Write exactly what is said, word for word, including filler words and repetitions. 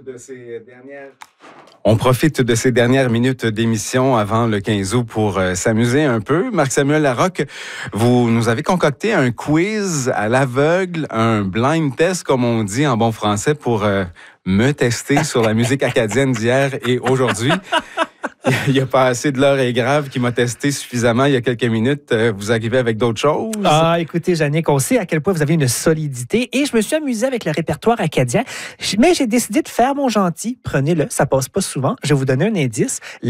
de ces dernières... On profite de ces dernières minutes d'émission avant le quinze août pour euh, s'amuser un peu. Marc-Samuel Larocque, vous nous avez concocté un quiz à l'aveugle, un blind test, comme on dit en bon français, pour euh, me tester sur la musique acadienne d'hier et aujourd'hui. Il n'y a pas assez de l'heure est grave qui m'a testé suffisamment il y a quelques minutes. Vous arrivez avec d'autres choses? Ah, écoutez, Jannick, on sait à quel point vous avez une solidité et je me suis amusé avec le répertoire acadien. Mais j'ai décidé de faire mon gentil. Prenez-le, ça passe pas souvent. Je vais vous donner un indice.